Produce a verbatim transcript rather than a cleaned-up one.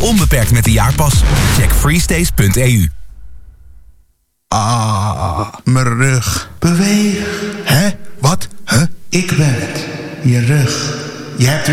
Onbeperkt met de jaarpas. Check freestays punt e u. Ah, mijn rug. Beweeg. Hè? Wat? Huh? Ik ben het. Je rug. Je hebt